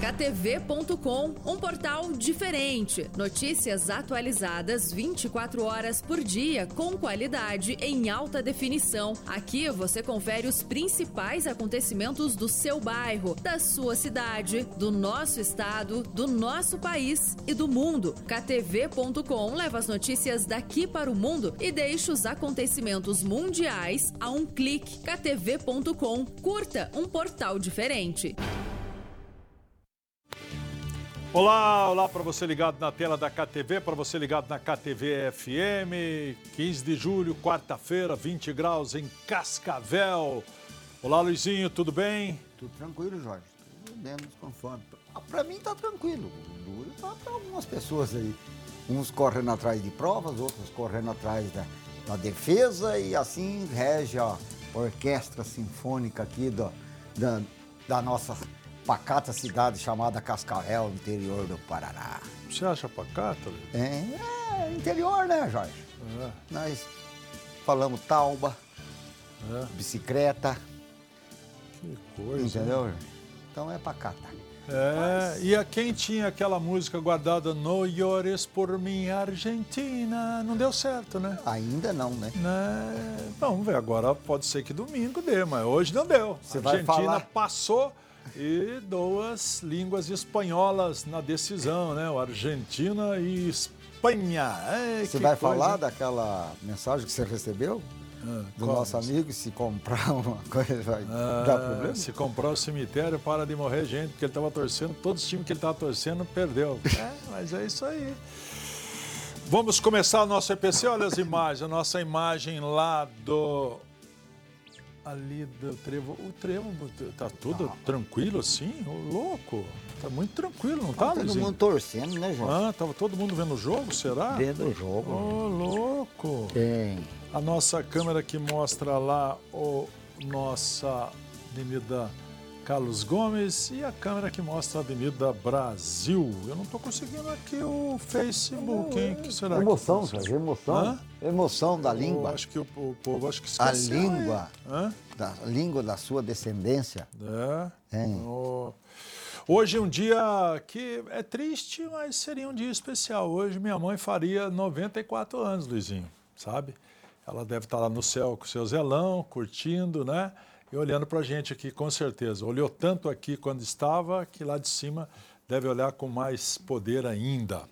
KTV.com, um portal diferente. Notícias atualizadas 24 horas por dia, com qualidade em alta definição. Aqui você confere os principais acontecimentos do seu bairro, da sua cidade, do nosso estado, do nosso país e do mundo. KTV.com leva as notícias daqui para o mundo e deixa os acontecimentos mundiais a um clique. KTV.com, curta um portal diferente. Olá para você ligado na tela da KTV, para você ligado na KTV FM, 15 de julho, quarta-feira, 20 graus em Cascavel. Olá, Luizinho, tudo bem? Tudo tranquilo, Jorge, tudo dentro dos conformes. Para mim tá tranquilo, o duro tá para algumas pessoas aí. Uns correndo atrás de provas, outros correndo atrás da defesa e assim rege a orquestra sinfônica aqui da nossa pacata cidade chamada Cascavel, interior do Paraná. Você acha pacata, Luiz? É interior, né, Jorge? É. Nós falamos tauba, bicicleta. Que coisa. Entendeu, Jorge? Então é pacata. E a quem tinha aquela música guardada, No Llores por mim, Argentina, não deu certo, né? Ainda não, né? Vamos ver, agora pode ser que domingo dê, mas hoje não deu. Você a vai Argentina falar... passou e duas línguas espanholas na decisão, né? O Argentina e Espanha. Você vai falar daquela mensagem que você recebeu? Do nosso assim? amigo, se comprar uma coisa vai dar problema? Se comprar o cemitério, para de morrer gente, porque ele estava torcendo, todos os times que ele estava torcendo, perdeu. Mas é isso aí. Vamos começar o nosso EPC, olha as imagens, a nossa imagem lá ali do trevo. O trevo tá tudo tranquilo assim? Ô, louco! Tá muito tranquilo, não tá, todo Luizinho? mundo torcendo, né, João? Tava todo mundo vendo o jogo, será? Vendo o jogo. Ô, louco! Tem. A nossa câmera que mostra lá nossa Avenida Carlos Gomes e a câmera que mostra a Avenida Brasil. Eu não estou conseguindo aqui o Facebook, hein? Que será? Emoção, Jorge, emoção. Emoção da língua. Acho que o povo esqueceu. A língua. A língua da sua descendência. Hoje é um dia que é triste, mas seria um dia especial. Hoje minha mãe faria 94 anos, Luizinho, sabe? Ela deve estar lá no céu com o seu zelão, curtindo, né? E olhando para a gente aqui, com certeza. Olhou tanto aqui quando estava, que lá de cima deve olhar com mais poder ainda.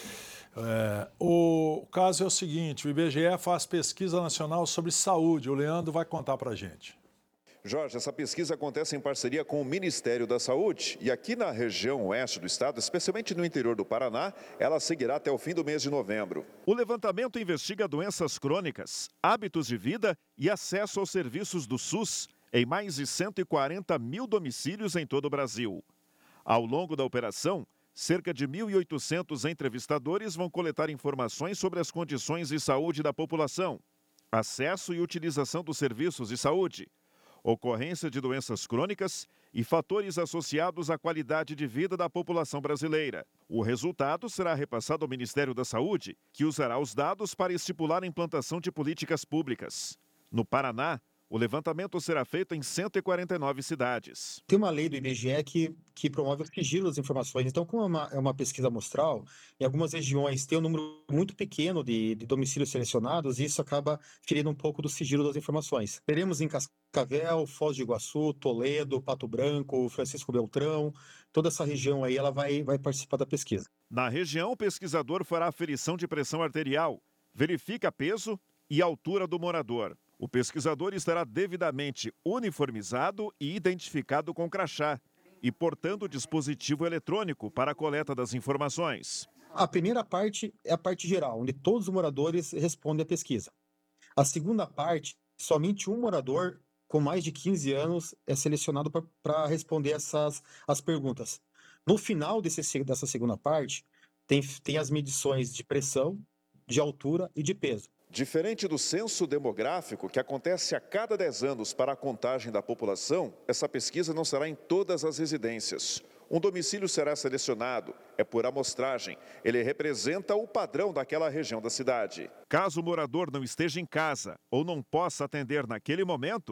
O caso é o seguinte, o IBGE faz pesquisa nacional sobre saúde. O Leandro vai contar para a gente. Jorge, essa pesquisa acontece em parceria com o Ministério da Saúde e aqui na região oeste do estado, especialmente no interior do Paraná, ela seguirá até o fim do mês de novembro. O levantamento investiga doenças crônicas, hábitos de vida e acesso aos serviços do SUS em mais de 140 mil domicílios em todo o Brasil. Ao longo da operação, cerca de 1.800 entrevistadores vão coletar informações sobre as condições de saúde da população, acesso e utilização dos serviços de saúde, ocorrência de doenças crônicas e fatores associados à qualidade de vida da população brasileira. O resultado será repassado ao Ministério da Saúde, que usará os dados para estipular a implantação de políticas públicas. No Paraná, o levantamento será feito em 149 cidades. Tem uma lei do IBGE que promove o sigilo das informações. Então, como é uma pesquisa amostral, em algumas regiões tem um número muito pequeno de domicílios selecionados e isso acaba ferindo um pouco do sigilo das informações. Teremos em Cascavel, Foz do Iguaçu, Toledo, Pato Branco, Francisco Beltrão, toda essa região aí ela vai participar da pesquisa. Na região, o pesquisador fará aferição de pressão arterial, verifica peso e altura do morador. O pesquisador estará devidamente uniformizado e identificado com crachá e portando dispositivo eletrônico para a coleta das informações. A primeira parte é a parte geral, onde todos os moradores respondem à pesquisa. A segunda parte, somente um morador com mais de 15 anos é selecionado para responder as perguntas. No final dessa segunda parte, tem as medições de pressão, de altura e de peso. Diferente do censo demográfico, que acontece a cada 10 anos para a contagem da população, essa pesquisa não será em todas as residências. Um domicílio será selecionado, é por amostragem. Ele representa o padrão daquela região da cidade. Caso o morador não esteja em casa ou não possa atender naquele momento,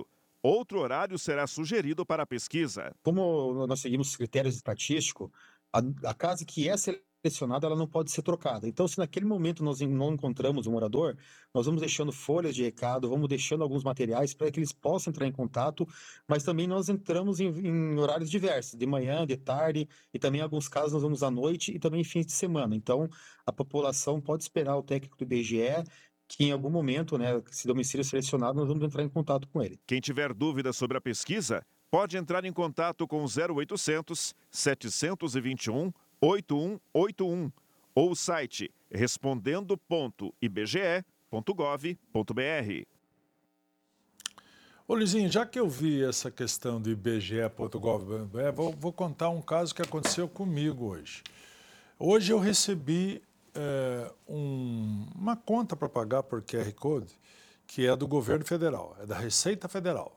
Outro horário será sugerido para a pesquisa. Como nós seguimos critérios estatísticos, a casa que é selecionada, ela não pode ser trocada. Então, se naquele momento nós não encontramos um morador, nós vamos deixando folhas de recado, vamos deixando alguns materiais para que eles possam entrar em contato, mas também nós entramos em horários diversos, de manhã, de tarde, e também em alguns casos nós vamos à noite e também em fins de semana. Então, a população pode esperar o técnico do IBGE, que em algum momento, né, esse domicílio selecionado, nós vamos entrar em contato com ele. Quem tiver dúvidas sobre a pesquisa, pode entrar em contato com 0800 721 8181 ou o site respondendo.ibge.gov.br. Ô Luizinho, já que eu vi essa questão do ibge.gov.br, vou contar um caso que aconteceu comigo hoje. Hoje eu recebi uma conta para pagar por QR Code, que é do governo federal, é da Receita Federal.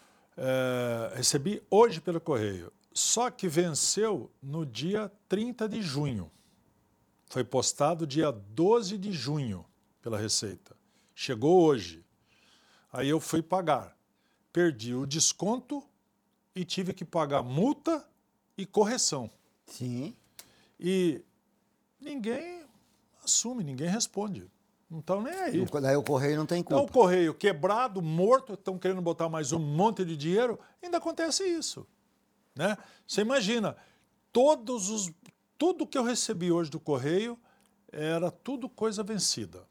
Recebi hoje pelo correio, só que venceu no dia 30 de junho. Foi postado dia 12 de junho pela Receita. Chegou hoje. Aí eu fui pagar. Perdi o desconto e tive que pagar multa e correção. Sim. E ninguém assume, ninguém responde. Não estão nem aí. Daí o correio não tem culpa. Então o correio quebrado, morto, estão querendo botar mais um monte de dinheiro, ainda acontece isso. Né? Você imagina, tudo que eu recebi hoje do correio era tudo coisa vencida.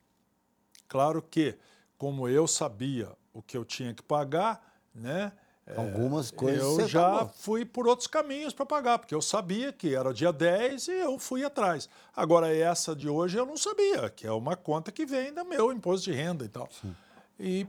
Claro que, como eu sabia o que eu tinha que pagar, né? Algumas coisas eu já fui por outros caminhos para pagar, porque eu sabia que era dia 10 e eu fui atrás. Agora, essa de hoje eu não sabia, que é uma conta que vem do meu imposto de renda e tal. Sim. E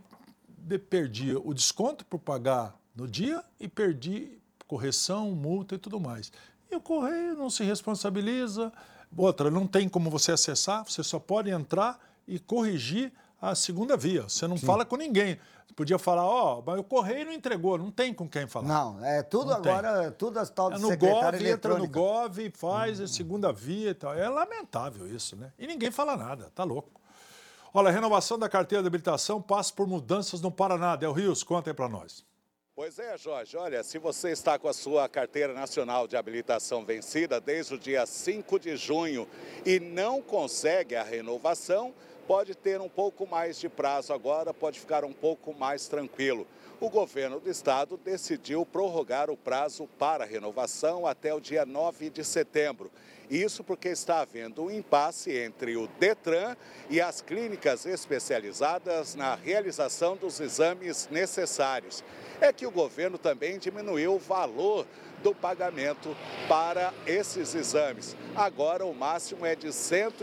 perdi o desconto por pagar no dia e perdi correção, multa e tudo mais. E o correio não se responsabiliza. Outra, não tem como você acessar, você só pode entrar e corrigir a segunda via. Você não fala com ninguém. Você podia falar, mas o correio não entregou, não tem com quem falar. Não, tudo não agora, tudo as tal de no secretária Gov, eletrônica. entra no Gov, faz a segunda via e tal. É lamentável isso, né? E ninguém fala nada, tá louco. Olha, a renovação da carteira de habilitação passa por mudanças no Paraná. Del Rios, conta aí para nós. Pois é, Jorge. Olha, se você está com a sua carteira nacional de habilitação vencida desde o dia 5 de junho e não consegue a renovação, pode ter um pouco mais de prazo agora, pode ficar um pouco mais tranquilo. O governo do estado decidiu prorrogar o prazo para a renovação até o dia 9 de setembro. Isso porque está havendo um impasse entre o Detran e as clínicas especializadas na realização dos exames necessários. É que o governo também diminuiu o valor do pagamento para esses exames. Agora o máximo é de R$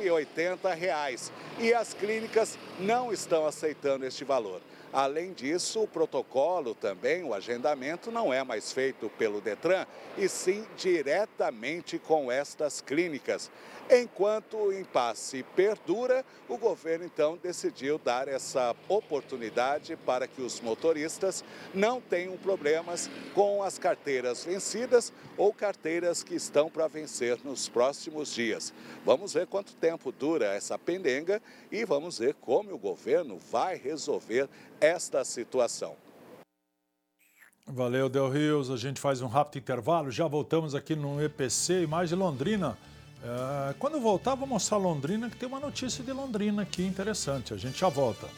180 e as clínicas não estão aceitando este valor. Além disso, o protocolo também, o agendamento, não é mais feito pelo Detran, e sim diretamente com estas clínicas. Enquanto o impasse perdura, o governo então decidiu dar essa oportunidade para que os motoristas não tenham problemas com as carteiras vencidas ou carteiras que estão para vencer nos próximos dias. Vamos ver quanto tempo dura essa pendenga e vamos ver como o governo vai resolver esta situação. Valeu, Del Rios. A gente faz um rápido intervalo. Já voltamos aqui no EPC e mais de Londrina. Quando eu voltar, vou mostrar Londrina, que tem uma notícia de Londrina aqui interessante. A gente já volta.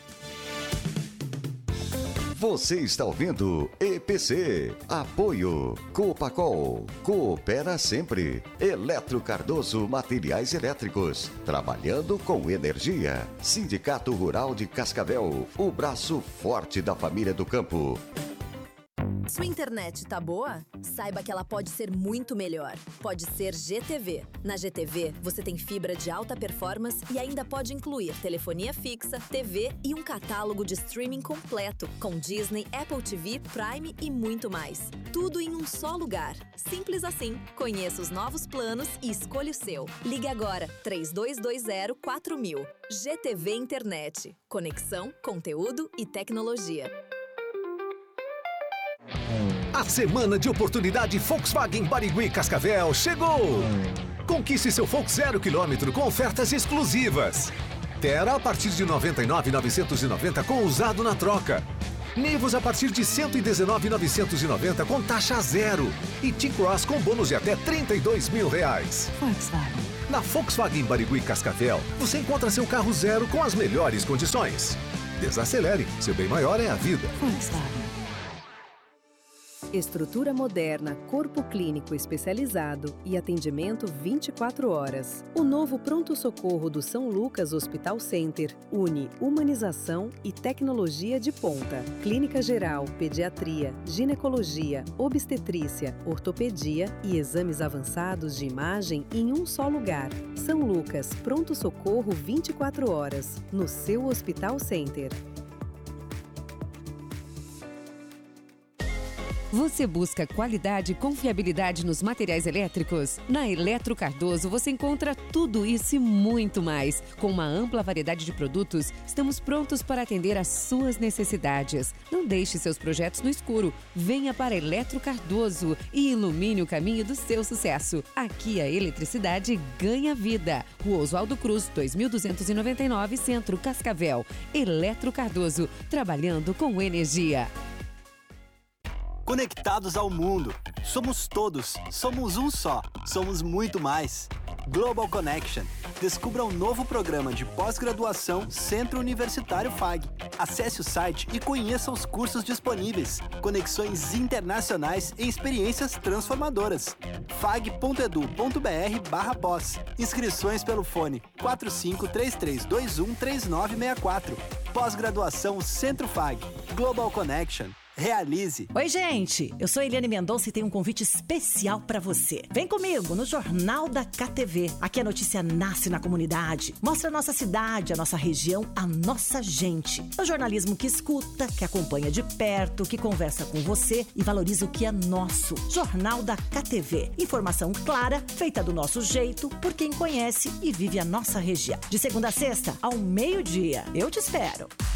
Você está ouvindo EPC. Apoio Copacol. Coopera sempre. Eletro Cardoso Materiais Elétricos. Trabalhando com energia. Sindicato Rural de Cascavel. O braço forte da família do campo. Sua internet tá boa? Saiba que ela pode ser muito melhor. Pode ser GTV. Na GTV, você tem fibra de alta performance e ainda pode incluir telefonia fixa, TV e um catálogo de streaming completo, com Disney, Apple TV, Prime e muito mais. Tudo em um só lugar. Simples assim. Conheça os novos planos e escolha o seu. Ligue agora, 3220-4000. GTV Internet. Conexão, conteúdo e tecnologia. A semana de oportunidade Volkswagen Barigui Cascavel chegou! Conquiste seu Volks 0 km com ofertas exclusivas. Tera a partir de R$ 99.990 com usado na troca. Nivus a partir de R$ 119.990 com taxa zero. E T-Cross com bônus de até R$ 32 mil. Volkswagen. Na Volkswagen Barigui e Cascavel, você encontra seu carro zero com as melhores condições. Desacelere, seu bem maior é a vida. Volkswagen. Estrutura moderna, corpo clínico especializado e atendimento 24 horas. O novo pronto-socorro do São Lucas Hospital Center une humanização e tecnologia de ponta. Clínica geral, pediatria, ginecologia, obstetrícia, ortopedia e exames avançados de imagem em um só lugar. São Lucas, pronto-socorro 24 horas, no seu Hospital Center. Você busca qualidade e confiabilidade nos materiais elétricos? Na Eletro Cardoso você encontra tudo isso e muito mais. Com uma ampla variedade de produtos, estamos prontos para atender às suas necessidades. Não deixe seus projetos no escuro. Venha para Eletro Cardoso e ilumine o caminho do seu sucesso. Aqui a eletricidade ganha vida. Rua Oswaldo Cruz, 2299, Centro, Cascavel. Eletro Cardoso, trabalhando com energia. Conectados ao mundo. Somos todos. Somos um só. Somos muito mais. Global Connection. Descubra um novo programa de pós-graduação Centro Universitário FAG. Acesse o site e conheça os cursos disponíveis. Conexões internacionais e experiências transformadoras. fag.edu.br/pós. Inscrições pelo fone 4533213964. Pós-graduação Centro FAG. Global Connection. Realize. Oi, gente. Eu sou Eliane Mendonça e tenho um convite especial pra você. Vem comigo no Jornal da KTV. Aqui a notícia nasce na comunidade. Mostra a nossa cidade, a nossa região, a nossa gente. É o jornalismo que escuta, que acompanha de perto, que conversa com você e valoriza o que é nosso. Jornal da KTV. Informação clara, feita do nosso jeito, por quem conhece e vive a nossa região. De segunda a sexta, ao meio-dia. Eu te espero.